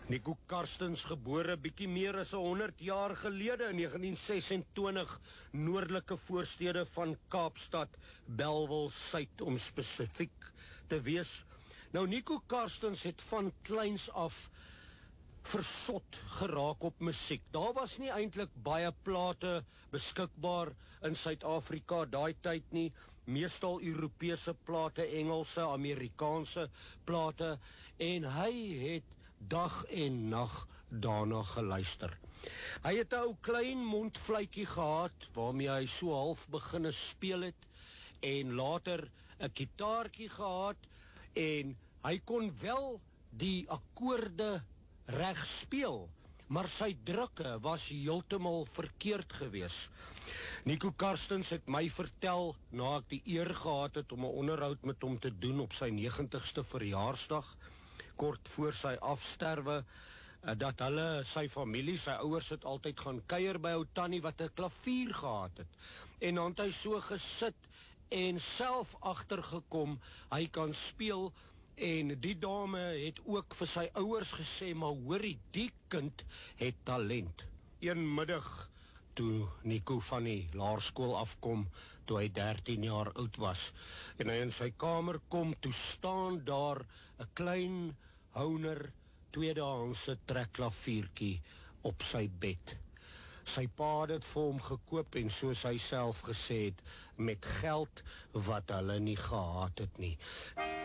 Nico Karstens gebore bietjie meer as 100 jaar gelede in 1926 noordelike voorstede van Kaapstad, Bellville Suid om spesifiek te wees. Nou Nico Karstens het van kleins af versot geraak op musiek. Daar was nie eintlik baie plate beskikbaar in Suid-Afrika daai tyd nie, meestal Europese plate, Engelse, Amerikaanse plate, en hy het dag en nag daarna geluister. Hy het 'n ou klein mondfluitjie gehad, waarmee hy so half beginne speel het, en later 'n gitaartjie gehad, en hy kon wel die akkoorde reg speel, maar sy drukke was heeltemal verkeerd gewees. Nico Karstens het my vertel, na ek die eer gehad het om 'n onderhoud met hom te doen op sy 90ste verjaarsdag, kort voor sy afsterwe, dat hulle, sy familie, sy ouers het altyd gaan kuier by ou tannie wat 'n klavier gehad het. En dan het hy so gesit en self agtergekom, hy kan speel, en die dame het ook vir sy ouers gesê, maar hoorie, die kind het talent. Een middag, toe Nico van die laerskool afkom, toe hy 13 jaar oud was, en hy in sy kamer kom, toe staan daar 'n klein Honer tweedehandse trekklaviertjie op sy bed. Sy pa het dit vir hom gekoop, en soos hy self gesê het, met geld wat hulle nie gehad het nie.